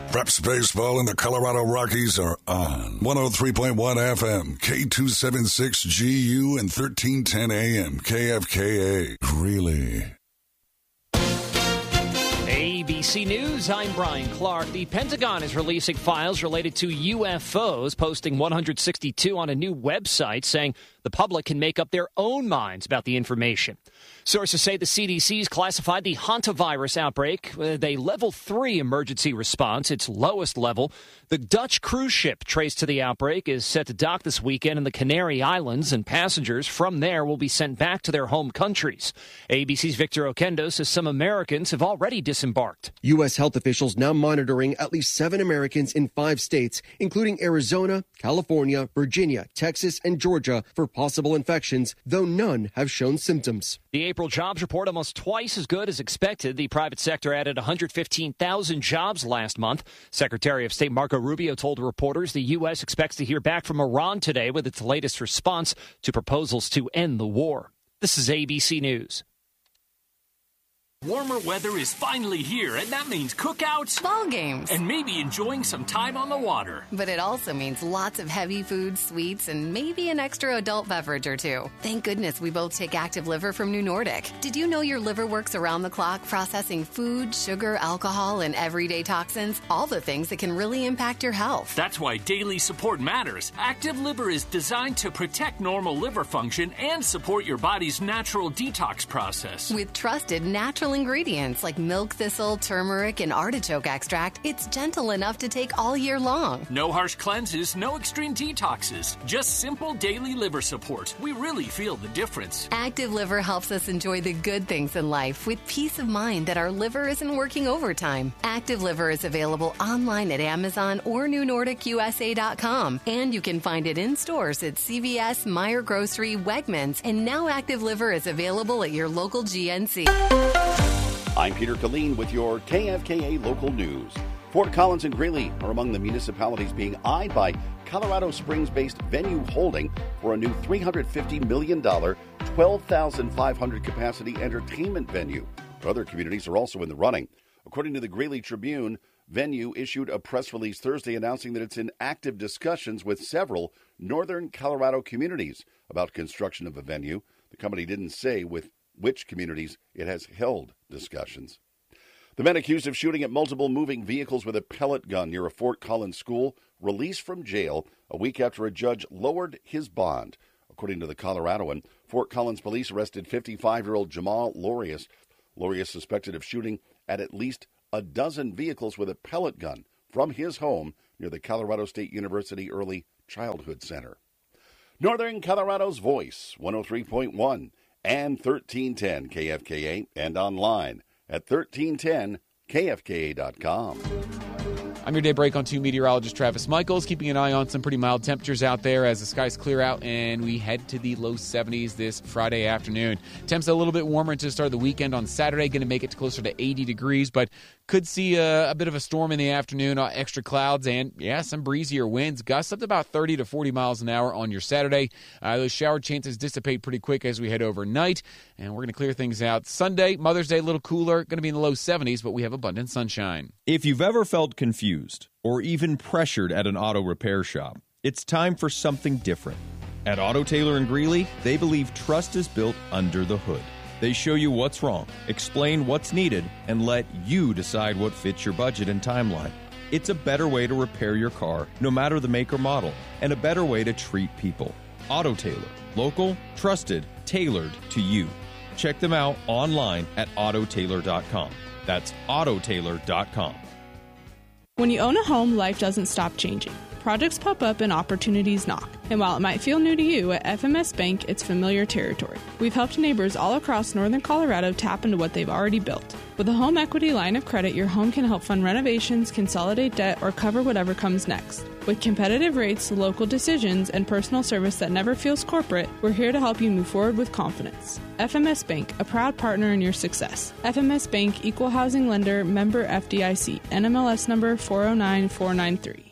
Preps baseball in the Colorado Rockies are on 103.1 FM, K276GU and 1310 AM, KFKA. Greeley. ABC News, I'm Brian Clark. The Pentagon is releasing files related to UFOs, posting 162 on a new website, saying the public can make up their own minds about the information. Sources say the CDC's classified the hantavirus outbreak with a level 3 emergency response, its lowest level. The Dutch cruise ship traced to the outbreak is set to dock this weekend in the Canary Islands, and passengers from there will be sent back to their home countries. ABC's Victor Oquendo says some Americans have already disembarked. U.S. health officials now monitoring at least 7 Americans in 5 states, including Arizona, California, Virginia, Texas, and Georgia, for possible infections, though none have shown symptoms. The April jobs report almost twice as good as expected. The private sector added 115,000 jobs last month. Secretary of State Marco Rubio told reporters the U.S. expects to hear back from Iran today with its latest response to proposals to end the war. This is ABC News. Warmer weather is finally here, and that means cookouts, ball games, and maybe enjoying some time on the water. But it also means lots of heavy food, sweets, and maybe an extra adult beverage or two. Thank goodness we both take Active Liver from New Nordic. Did you know your liver works around the clock, processing food, sugar, alcohol, and everyday toxins? All the things that can really impact your health. That's why daily support matters. Active Liver is designed to protect normal liver function and support your body's natural detox process. With trusted natural ingredients like milk thistle, turmeric, and artichoke extract, it's gentle enough to take all year long. No harsh cleanses, no extreme detoxes, just simple daily liver support. We really feel the difference. Active Liver helps us enjoy the good things in life with peace of mind that our liver isn't working overtime. Active Liver is available online at Amazon or NewNordicUSA.com, and you can find it in stores at CVS, Meijer Grocery, Wegmans, and now Active Liver is available at your local GNC. I'm Peter Killeen with your KFKA local news. Fort Collins and Greeley are among the municipalities being eyed by Colorado Springs-based Venue Holding for a new $350 million, 12,500 capacity entertainment venue. Other communities are also in the running. According to the Greeley Tribune, Venue issued a press release Thursday announcing that it's in active discussions with several northern Colorado communities about construction of a venue. The company didn't say with which communities it has held discussions. The men accused of shooting at multiple moving vehicles with a pellet gun near a Fort Collins school released from jail a week after a judge lowered his bond. According to the Coloradoan, Fort Collins police arrested 55-year-old Jamal Lorius. Lorius suspected of shooting at least a dozen vehicles with a pellet gun from his home near the Colorado State University Early Childhood Center. Northern Colorado's Voice, 103.1. and 1310 KFKA, and online at 1310KFKA.com. I'm your Daybreak on 2 meteorologist Travis Michaels, keeping an eye on some pretty mild temperatures out there as the skies clear out and we head to the low 70s this Friday afternoon. Temps a little bit warmer to start the weekend on Saturday, going to make it closer to 80 degrees, but could see a bit of a storm in the afternoon, extra clouds, and, some breezier winds. Gusts up to about 30 to 40 miles an hour on your Saturday. Those shower chances dissipate pretty quick as we head overnight, and we're going to clear things out. Sunday, Mother's Day, a little cooler, going to be in the low 70s, but we have abundant sunshine. If you've ever felt confused or even pressured at an auto repair shop, it's time for something different. At Auto Tailor in Greeley, they believe trust is built under the hood. They show you what's wrong, explain what's needed, and let you decide what fits your budget and timeline. It's a better way to repair your car, no matter the make or model, and a better way to treat people. Auto Tailor. Local, trusted, tailored to you. Check them out online at autotailor.com. That's autotailor.com. When you own a home, life doesn't stop changing. Projects pop up and opportunities knock. And while it might feel new to you, at FMS Bank, it's familiar territory. We've helped neighbors all across northern Colorado tap into what they've already built. With a home equity line of credit, your home can help fund renovations, consolidate debt, or cover whatever comes next. With competitive rates, local decisions, and personal service that never feels corporate, we're here to help you move forward with confidence. FMS Bank, a proud partner in your success. FMS Bank, Equal Housing Lender, member FDIC, NMLS number 409493.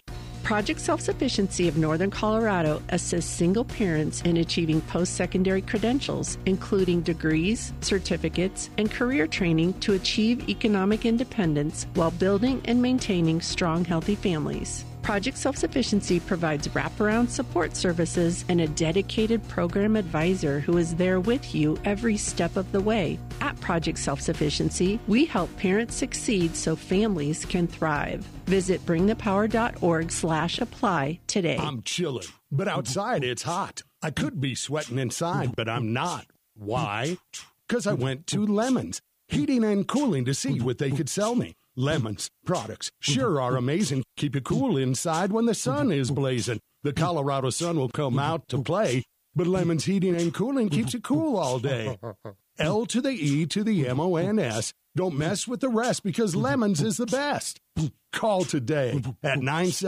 Project Self-Sufficiency of Northern Colorado assists single parents in achieving post-secondary credentials, including degrees, certificates, and career training to achieve economic independence while building and maintaining strong, healthy families. Project Self-Sufficiency provides wraparound support services and a dedicated program advisor who is there with you every step of the way. At Project Self-Sufficiency, we help parents succeed so families can thrive. Visit bringthepower.org/apply today. I'm chilling, but outside it's hot. I could be sweating inside, but I'm not. Why? Because I went to Lemons Heating and Cooling to see what they could sell me. Lemons products sure are amazing. Keep you cool inside when the sun is blazing. The Colorado sun will come out to play, but Lemons Heating and Cooling keeps you cool all day. L to the E to the MONS. Don't mess with the rest because Lemons is the best. Call today at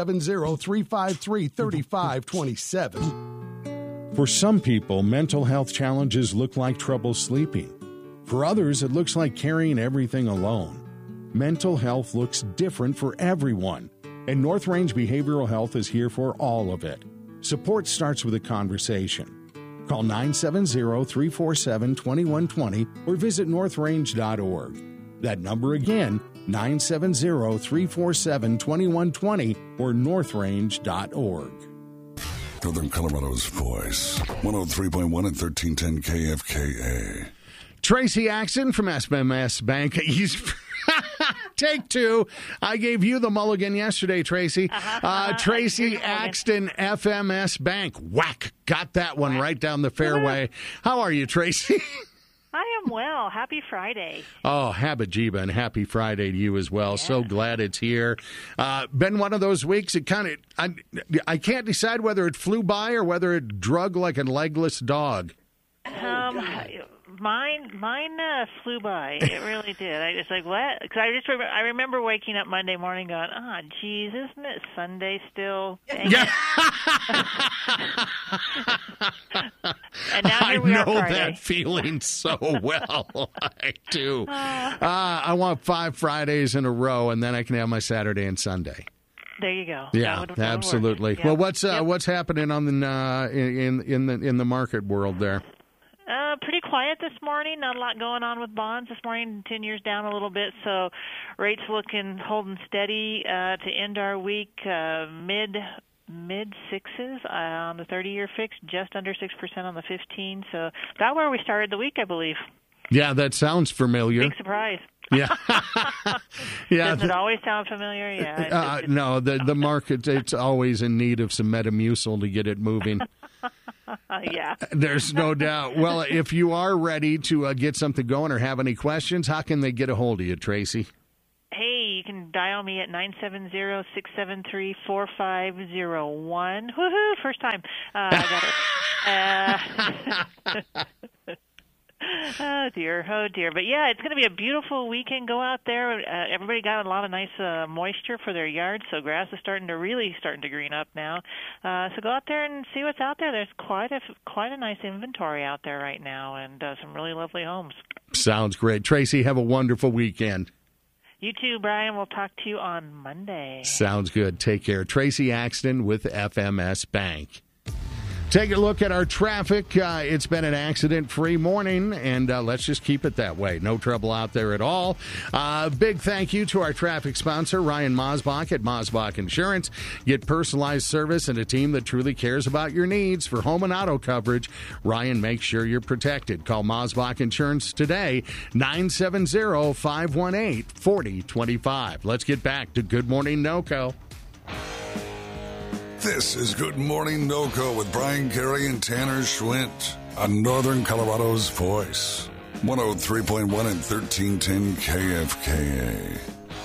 970-353-3527. For some people, mental health challenges look like trouble sleeping. For others, it looks like carrying everything alone. Mental health looks different for everyone, and North Range Behavioral Health is here for all of it. Support starts with a conversation. Call 970-347-2120 or visit northrange.org. That number again, 970-347-2120 or northrange.org. Northern Colorado's voice, 103.1 and 1310 KFKA. Tracy Axton from FMS Bank. He's take two. I gave you the mulligan yesterday, Tracy. Tracy Axton, FMS Bank. Whack. Got that one right down the fairway. How are you, Tracy? I am well. Happy Friday. Oh, Habajiba, and happy Friday to you as well. Yeah. So glad it's here. Been one of those weeks. It kind of, I can't decide whether it flew by or whether it drug like a legless dog. Mine flew by. It really did. I just like, what? Because I remember waking up Monday morning going, geez, isn't it Sunday still? Yeah. And now here we are Friday. I know that feeling so well. I do. I want 5 Fridays in a row, and then I can have my Saturday and Sunday. There you go. Yeah, absolutely. Yeah. Well, what's happening on the in the market world there? Pretty quiet this morning. Not a lot going on with bonds this morning. 10 years down a little bit, so rates holding steady to end our week. Mid sixes on the 30-year fixed, just under 6% on the 15. So about where we started the week, I believe. Yeah, that sounds familiar. Big surprise. Yeah. Yeah. Doesn't it always sound familiar? Yeah. No, the market, it's always in need of some Metamucil to get it moving. Yeah. There's no doubt. Well, if you are ready to get something going or have any questions, how can they get a hold of you, Tracy? Hey, you can dial me at 970-673-4501. Woohoo! First time. I got it. Oh, dear. But, yeah, it's going to be a beautiful weekend. Go out there. Everybody got a lot of nice moisture for their yards, so grass is starting to green up now. So go out there and see what's out there. There's quite a nice inventory out there right now, and some really lovely homes. Sounds great. Tracy, have a wonderful weekend. You too, Brian. We'll talk to you on Monday. Sounds good. Take care. Tracy Axton with FMS Bank. Take a look at our traffic. It's been an accident-free morning, and let's just keep it that way. No trouble out there at all. Big thank you to our traffic sponsor, Ryan Mosbach at Mosbach Insurance. Get personalized service and a team that truly cares about your needs. For home and auto coverage, Ryan makes sure you're protected. Call Mosbach Insurance today, 970-518-4025. Let's get back to Good Morning NoCo. This is Good Morning NoCo with Brian Carey and Tanner Schwint on Northern Colorado's voice. 103.1 and 1310 KFKA.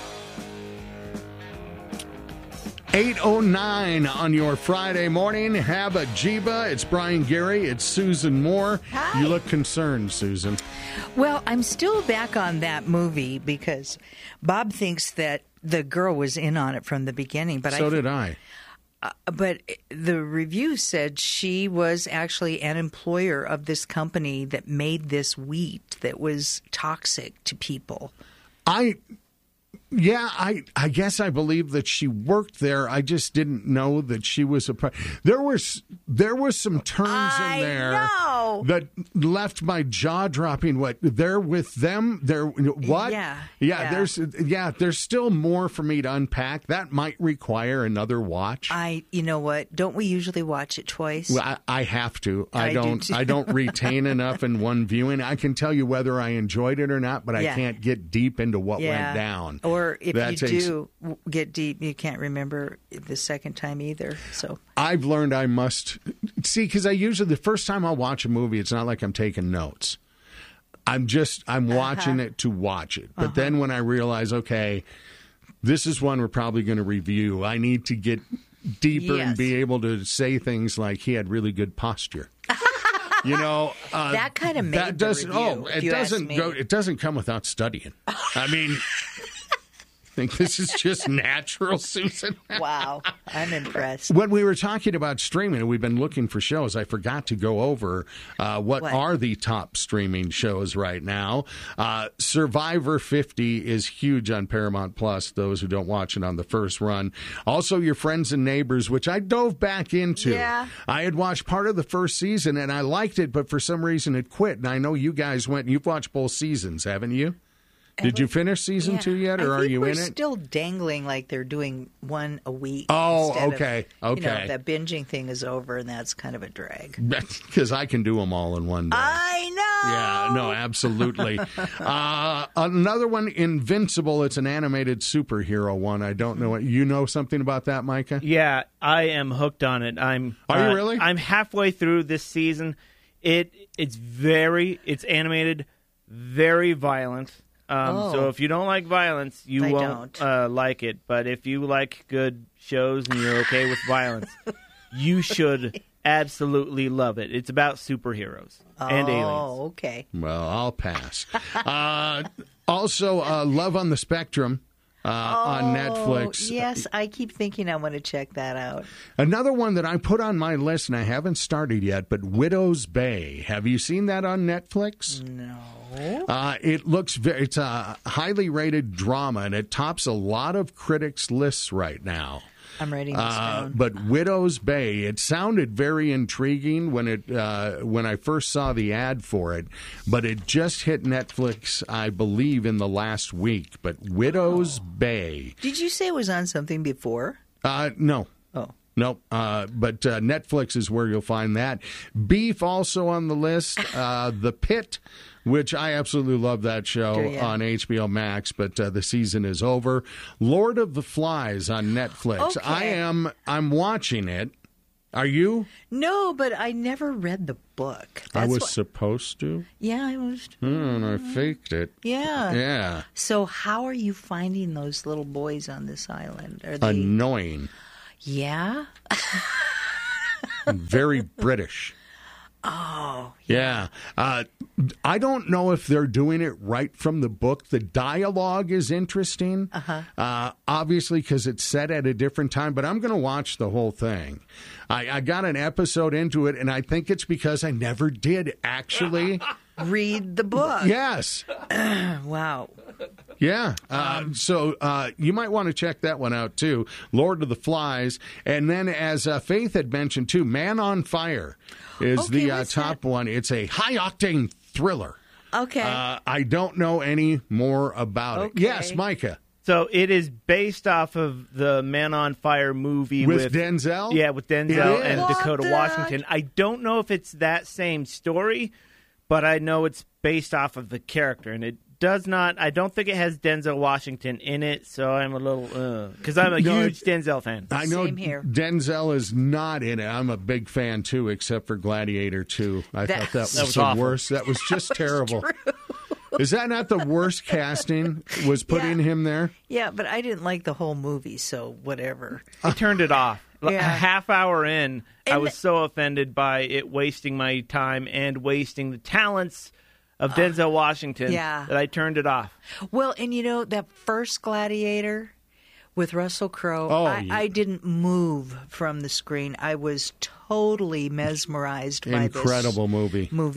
8:09 on your Friday morning. Habajiba. It's Brian Gary. It's Susan Moore. Hi. You look concerned, Susan. Well, I'm still back on that movie because Bob thinks that the girl was in on it from the beginning. But so did I. But the review said she was actually an employer of this company that made this wheat that was toxic to people. Yeah, I guess I believe that she worked there. I just didn't know that she was a. There was some turns in there that left my jaw dropping. What they're with them? They're what? Yeah. There's still more for me to unpack. That might require another watch. You know what? Don't we usually watch it twice? Well, I have to. I do. I don't retain enough in one viewing. I can tell you whether I enjoyed it or not, but I can't get deep into what went down. Or if do get deep, you can't remember the second time either. So I've learned I must see, because I usually the first time I watch a movie, it's not like I'm taking notes. I'm watching it to watch it. But then when I realize, okay, this is one we're probably going to review, I need to get deeper and be able to say things like he had really good posture. That kind of made that doesn't. review, it doesn't go. It doesn't come without studying. I mean, I think this is just natural, Susan. Wow, I'm impressed. When we were talking about streaming, and we've been looking for shows, I forgot to go over what are the top streaming shows right now. Survivor 50 is huge on Paramount Plus, those who don't watch it on the first run. Also, Your Friends and Neighbors, which I dove back into. Yeah. I had watched part of the first season, and I liked it, but for some reason it quit. And I know you guys you've watched both seasons, haven't you? Did you finish season 2 yet, or are you in it? We're still dangling like they're doing one a week. Oh, okay. That binging thing is over, and that's kind of a drag. Because I can do them all in one day. I know. Yeah, no, absolutely. Another one, Invincible. It's an animated superhero one. I don't know what you know something about that, Micah. Yeah, I am hooked on it. Are you really? I'm halfway through this season. It's animated, very violent. So if you don't like violence, you won't like it. But if you like good shows and you're okay with violence, you should absolutely love it. It's about superheroes and aliens. Oh, okay. Well, I'll pass. Also, Love on the Spectrum. On Netflix. Yes, I keep thinking I want to check that out. Another one that I put on my list, and I haven't started yet, but Widow's Bay. Have you seen that on Netflix? No. It's a highly rated drama, and it tops a lot of critics' lists right now. I'm writing this down. But Widow's Bay, it sounded very intriguing when I first saw the ad for it, but it just hit Netflix, I believe, in the last week. But Widow's Bay. Did you say it was on something before? No. Oh. Nope, but Netflix is where you'll find that. Beef also on the list. The Pit, which I absolutely love that show on HBO Max, but the season is over. Lord of the Flies on Netflix. Okay. I'm watching it. Are you? No, but I never read the book. I was supposed to? Yeah, I was. And I faked it. Yeah. Yeah. So how are you finding those little boys on this island? Are they annoying? Yeah. Very British. Oh. Yeah. I don't know if they're doing it right from the book. The dialogue is interesting, obviously, because it's set at a different time, but I'm going to watch the whole thing. I got an episode into it, and I think it's because I never did actually read the book. Yes. Wow. Yeah. So you might want to check that one out, too. Lord of the Flies. And then, as Faith had mentioned, too, Man on Fire is the top one. It's a high-octane thriller. Okay. I don't know any more about it. Yes, Micah. So it is based off of the Man on Fire movie with Denzel? Yeah, with Denzel and Dakota Washington. I don't know if it's that same story, but I know it's based off of the character, and it does not. I don't think it has Denzel Washington in it, so I'm a little because I'm a huge Denzel fan. I know Same here. Denzel is not in it. I'm a big fan too, except for Gladiator 2. I thought that was the awful. worst. That was just terrible. Is that not the worst casting? Was putting him there? Yeah, but I didn't like the whole movie, so whatever. I turned it off. Yeah. A half hour in, I was so offended by it wasting my time and wasting the talents of Denzel Washington that I turned it off. Well, and you know, that first Gladiator with Russell Crowe, I didn't move from the screen. I was totally mesmerized by this incredible movie.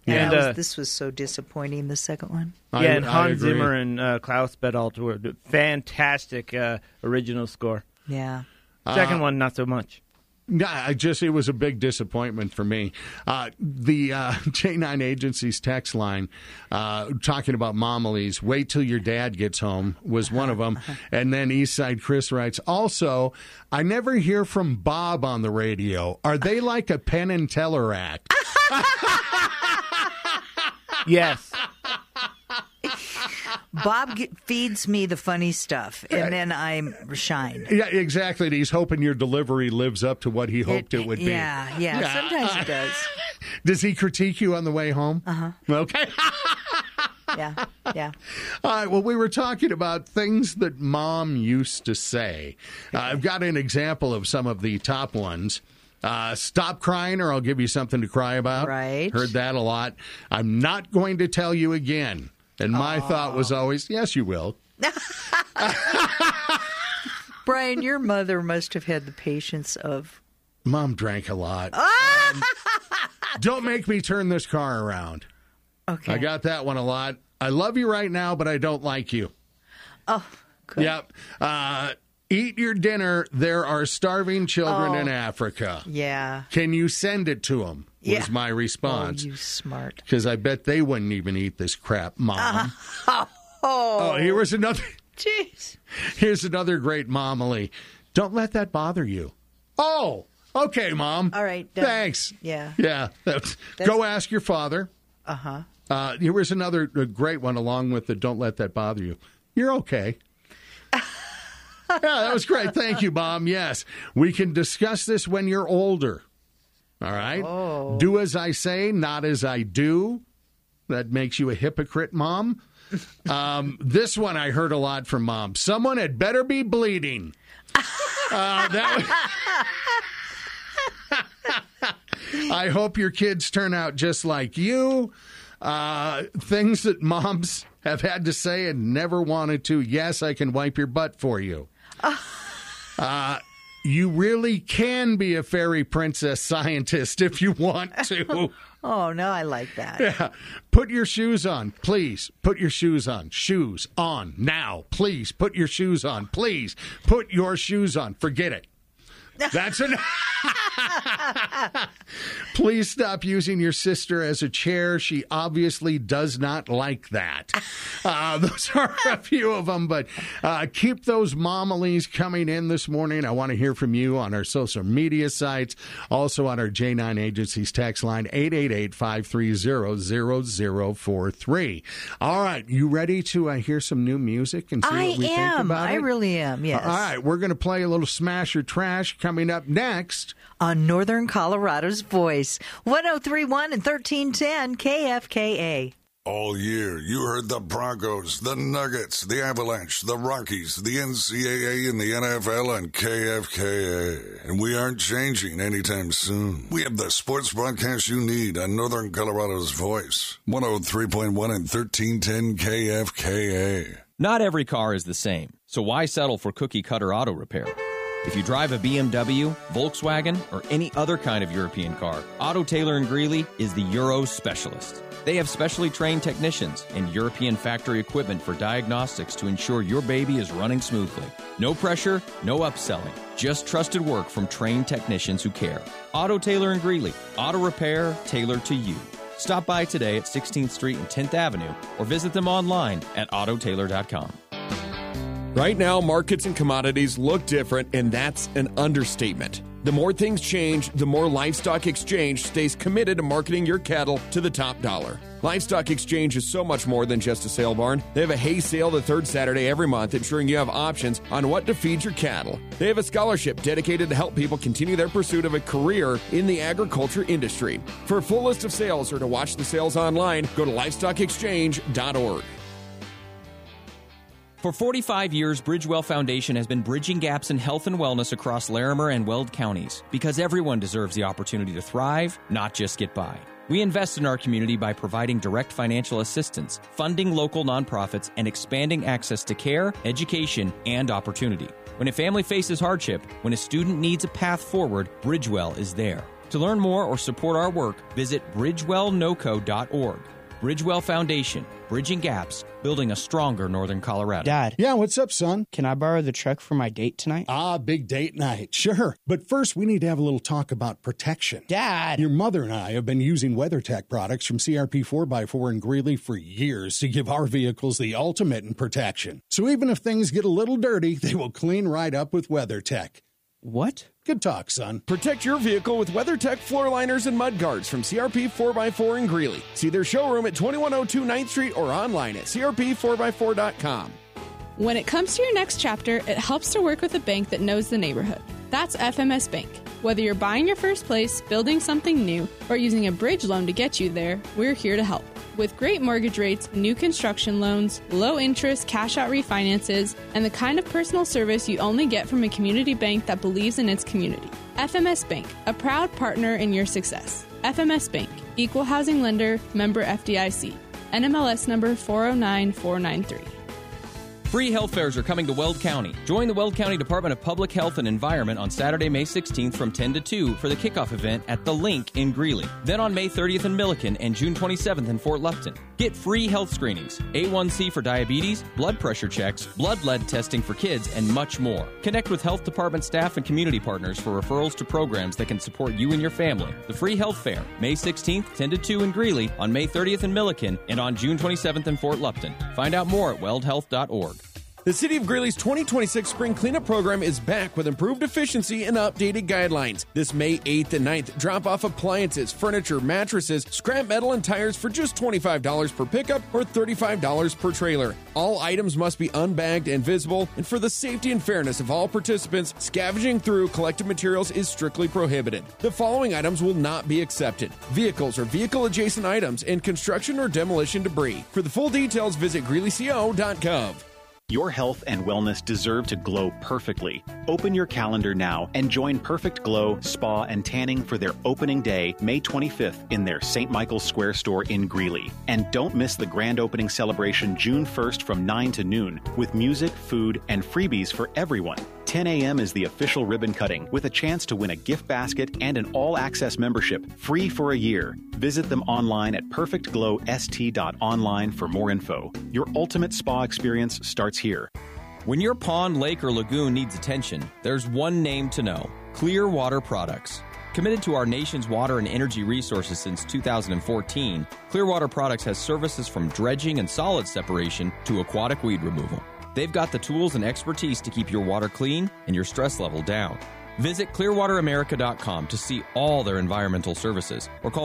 And this was so disappointing, the second one. And Hans Zimmer and Klaus Bedalt were fantastic original score. Yeah. Second one, not so much. Yeah, it was a big disappointment for me. The J9 Agency's text line talking about Momilies, wait till your dad gets home, was one of them. And then Eastside Chris writes, also, I never hear from Bob on the radio. Are they like a Penn and Teller act? Yes. Bob feeds me the funny stuff, and then I shine. Yeah, exactly. He's hoping your delivery lives up to what he hoped it would be. Yeah. Sometimes it does. Does he critique you on the way home? Uh-huh. Okay. Yeah. All right, well, we were talking about things that Mom used to say. I've got an example of some of the top ones. Stop crying or I'll give you something to cry about. Right. Heard that a lot. I'm not going to tell you again. And my thought was always, yes, you will. Brian, your mother must have had the patience of... Mom drank a lot. Don't make me turn this car around. Okay. I got that one a lot. I love you right now, but I don't like you. Oh, good. Yep. Eat your dinner. There are starving children in Africa. Yeah. Can you send it to them? Was my response. Oh, you smart. Because I bet they wouldn't even eat this crap, Mom. Here was another. Jeez. Here's another great Momily. Don't let that bother you. Oh, okay, Mom. All right. Thanks. Yeah. Yeah. Go ask your father. Uh-huh. Here was another great one along with the don't let that bother you. You're okay. Yeah, that was great. Thank you, Mom. Yes. We can discuss this when you're older. All right? Oh. Do as I say, not as I do. That makes you a hypocrite, Mom. This one I heard a lot from Mom. Someone had better be bleeding. I hope your kids turn out just like you. Things that moms have had to say and never wanted to. Yes, I can wipe your butt for you. You really can be a fairy princess scientist if you want to. Oh, no, I like that. Yeah. Put your shoes on, please. Put your shoes on. Shoes on now. Please put your shoes on. Please put your shoes on. Forget it. That's enough. Please stop using your sister as a chair. She obviously does not like that. Those are a few of them, but keep those Momilies coming in this morning. I want to hear from you on our social media sites, also on our J9 Agency's text line, 888-530-0043. All right, you ready to hear some new music and see what we think about it? I really am, yes. All right, we're going to play a little Smash or Trash coming up next on Northern Colorado's Voice, 103.1 and 1310 KFKA. All year, you heard the Broncos, the Nuggets, the Avalanche, the Rockies, the NCAA, and the NFL on KFKA. And we aren't changing anytime soon. We have the sports broadcast you need on Northern Colorado's Voice, 103.1 and 1310 KFKA. Not every car is the same, so why settle for cookie-cutter auto repair? If you drive a BMW, Volkswagen, or any other kind of European car, Auto Taylor & Greeley is the Euro specialist. They have specially trained technicians and European factory equipment for diagnostics to ensure your baby is running smoothly. No pressure, no upselling, just trusted work from trained technicians who care. Auto Taylor & Greeley, auto repair tailored to you. Stop by today at 16th Street and 10th Avenue or visit them online at autotaylor.com. Right now, markets and commodities look different, and that's an understatement. The more things change, the more Livestock Exchange stays committed to marketing your cattle to the top dollar. Livestock Exchange is so much more than just a sale barn. They have a hay sale the third Saturday every month, ensuring you have options on what to feed your cattle. They have a scholarship dedicated to help people continue their pursuit of a career in the agriculture industry. For a full list of sales or to watch the sales online, go to livestockexchange.org. For 45 years, Bridgewell Foundation has been bridging gaps in health and wellness across Larimer and Weld counties because everyone deserves the opportunity to thrive, not just get by. We invest in our community by providing direct financial assistance, funding local nonprofits, and expanding access to care, education, and opportunity. When a family faces hardship, when a student needs a path forward, Bridgewell is there. To learn more or support our work, visit bridgewellnoco.org. Bridgewell Foundation, bridging gaps, building a stronger Northern Colorado. Dad. Yeah, what's up, son? Can I borrow the truck for my date tonight? Big date night. Sure. But first, we need to have a little talk about protection. Dad! Your mother and I have been using WeatherTech products from CRP 4x4 in Greeley for years to give our vehicles the ultimate in protection. So even if things get a little dirty, they will clean right up with WeatherTech. What? Good talk, son. Protect your vehicle with WeatherTech floor liners and mud guards from CRP 4x4 in Greeley. See their showroom at 2102 9th Street or online at crp4x4.com. When it comes to your next chapter, it helps to work with a bank that knows the neighborhood. That's FMS Bank. Whether you're buying your first place, building something new, or using a bridge loan to get you there, we're here to help. With great mortgage rates, new construction loans, low interest cash-out refinances, and the kind of personal service you only get from a community bank that believes in its community. FMS Bank, a proud partner in your success. FMS Bank, Equal Housing Lender, member FDIC. NMLS number 409493. Free health fairs are coming to Weld County. Join the Weld County Department of Public Health and Environment on Saturday, May 16th from 10 to 2 for the kickoff event at The Link in Greeley. Then on May 30th in Milliken and June 27th in Fort Lupton. Get free health screenings, A1C for diabetes, blood pressure checks, blood lead testing for kids, and much more. Connect with health department staff and community partners for referrals to programs that can support you and your family. The Free Health Fair, May 16th, 10 to 2 in Greeley, on May 30th in Milliken, and on June 27th in Fort Lupton. Find out more at weldhealth.org. The City of Greeley's 2026 Spring Cleanup Program is back with improved efficiency and updated guidelines. This May 8th and 9th, drop off appliances, furniture, mattresses, scrap metal, and tires for just $25 per pickup or $35 per trailer. All items must be unbagged and visible, and for the safety and fairness of all participants, scavenging through collected materials is strictly prohibited. The following items will not be accepted: vehicles or vehicle-adjacent items and construction or demolition debris. For the full details, visit greeleyco.gov. Your health and wellness deserve to glow perfectly. Open your calendar now and join Perfect Glow Spa and Tanning for their opening day, May 25th, in their St. Michael's Square store in Greeley. And don't miss the grand opening celebration June 1st from 9 to noon with music, food, and freebies for everyone. 10 a.m. is the official ribbon cutting with a chance to win a gift basket and an all-access membership, free for a year. Visit them online at perfectglowst.online for more info. Your ultimate spa experience starts here. When your pond, lake, or lagoon needs attention, there's one name to know: Clearwater Products. Committed to our nation's water and energy resources since 2014, Clearwater Products has services from dredging and solid separation to aquatic weed removal. They've got the tools and expertise to keep your water clean and your stress level down. Visit clearwateramerica.com to see all their environmental services or call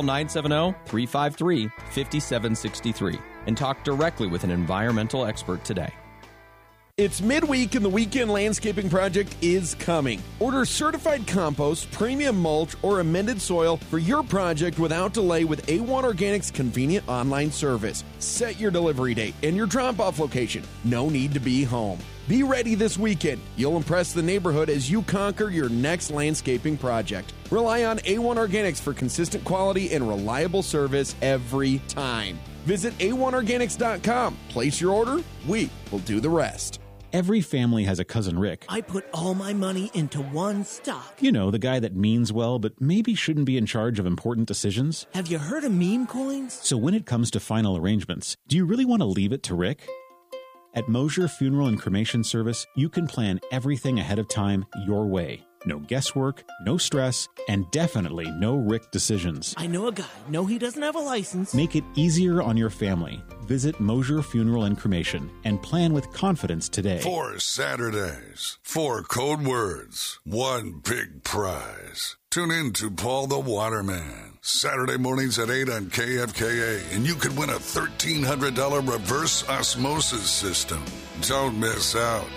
970-353-5763 and talk directly with an environmental expert today. It's midweek and the weekend landscaping project is coming. Order certified compost, premium mulch, or amended soil for your project without delay with A1 Organics' convenient online service. Set your delivery date and your drop-off location. No need to be home. Be ready this weekend. You'll impress the neighborhood as you conquer your next landscaping project. Rely on A1 Organics for consistent quality and reliable service every time. Visit a1organics.com. Place your order. We will do the rest. Every family has a cousin Rick. I put all my money into one stock. You know, the guy that means well, but maybe shouldn't be in charge of important decisions. Have you heard of meme coins? So when it comes to final arrangements, do you really want to leave it to Rick? At Mosier Funeral and Cremation Service, you can plan everything ahead of time your way. No guesswork, no stress, and definitely no Rick decisions. I know a guy. No, he doesn't have a license. Make it easier on your family. Visit Mosier Funeral and Cremation and plan with confidence today. 4 Saturdays, 4 code words, 1 big prize. Tune in to Paul the Waterman, Saturday mornings at 8 on KFKA, and you could win a $1,300 reverse osmosis system. Don't miss out.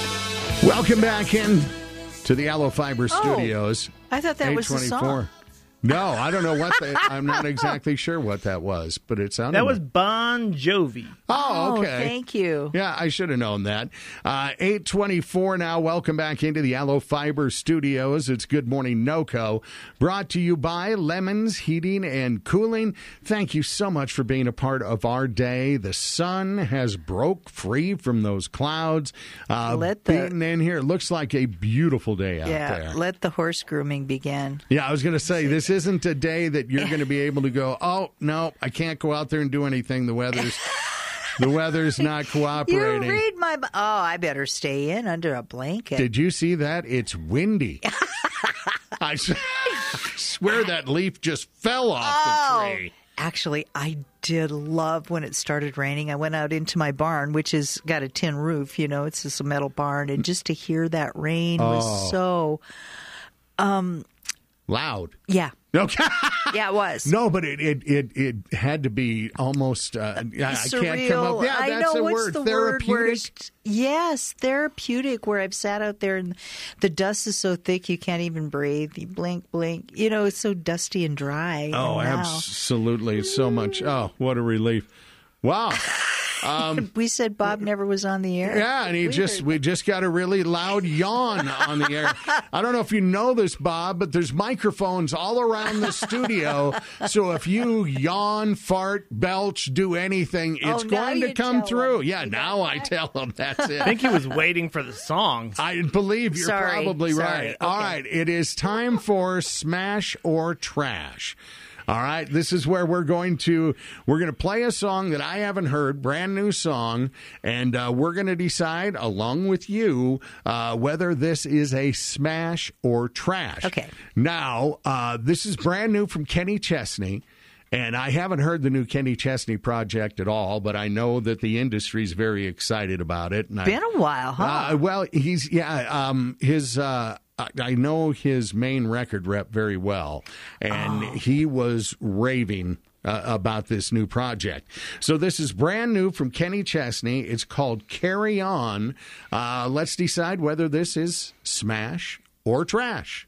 Welcome back in to the Aloe Fiber Studios. I thought that was the song. No, I don't know what I'm not exactly sure what that was, but it sounded. That was Bon Jovi. Oh, okay. Thank you. Yeah, I should have known that. 8:24 now. Welcome back into the Allo Fiber Studios. It's Good Morning NoCo, brought to you by Lemons Heating and Cooling. Thank you so much for being a part of our day. The sun has broke free from those clouds. Beating in here. It looks like a beautiful day out there. Yeah, let the horse grooming begin. Yeah, I was going to say, this isn't a day that you're going to be able to go, oh, no, I can't go out there and do anything. The weather's not cooperating. You read my... Oh, I better stay in under a blanket. Did you see that? It's windy. I swear that leaf just fell off the tree. Actually, I did love when it started raining. I went out into my barn, which has got a tin roof. You know, it's just a metal barn. And just to hear that rain was so... loud. Yeah. Okay. Yeah, it was. No, but it had to be almost. I can't come up. Yeah, that's the word. Therapeutic. Yes, therapeutic. Where I've sat out there and the dust is so thick you can't even breathe. You blink. You know, it's so dusty and dry. Oh, absolutely. So much. Oh, what a relief. Wow. We said Bob never was on the air. Yeah, and we just got a really loud yawn on the air. I don't know if you know this, Bob, but there's microphones all around the studio. So if you yawn, fart, belch, do anything, it's going to come through. Yeah, now I tell him. That's it. I think he was waiting for the song. I believe you're probably right. Okay. All right, it is time for Smash or Trash. All right, this is where we're going to play a song that I haven't heard, brand new song, and we're going to decide, along with you, whether this is a smash or trash. Okay. Now, this is brand new from Kenny Chesney. And I haven't heard the new Kenny Chesney project at all, but I know that the industry's very excited about it. And been a while, huh? Well, I know his main record rep very well, and he was raving about this new project. So this is brand new from Kenny Chesney. It's called Carry On. Let's decide whether this is smash or trash.